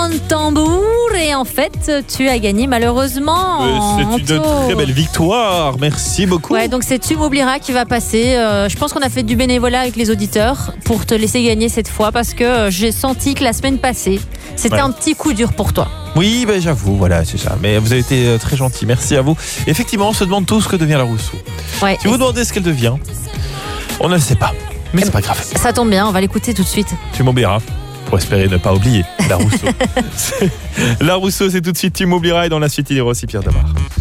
roulement de tambour et en fait tu as gagné malheureusement. C'est une très belle victoire, merci beaucoup. Ouais, donc c'est Tu m'oublieras qui va passer. Je pense qu'on a fait du bénévolat avec les auditeurs pour te laisser gagner cette fois parce que j'ai senti que la semaine passée c'était un petit coup dur pour toi. Oui, j'avoue, voilà, c'est ça. Mais vous avez été très gentil, merci à vous. Effectivement, on se demande tous ce que devient la Rousseau. Ouais, Si vous demandez ce qu'elle devient, on ne le sait pas. Mais c'est pas grave. ça tombe bien, on va l'écouter tout de suite. Tu m'oublieras. Pour espérer ne pas oublier la Rousseau. La Rousseau, c'est tout de suite Tu m'oublieras et dans la suite, il y aura aussi Pierre Demar.